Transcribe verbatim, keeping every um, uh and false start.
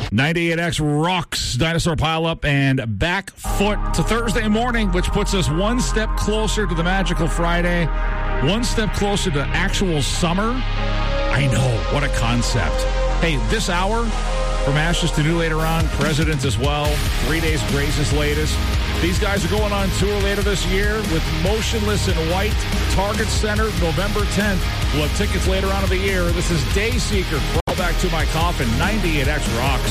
ninety-eight X rocks Dinosaur Pileup and back foot to Thursday morning, which puts us one step closer to the magical Friday, one step closer to actual summer. I know, what a concept. Hey, this hour, from Ashes to New later on, Presidents as well, Three Days Grace is latest. These guys are going on tour later this year with Motionless in White, Target Center, November tenth. We'll have tickets later on in the year. This is Dayseeker, Crawl Back to My Coffin, ninety-eight X Rocks.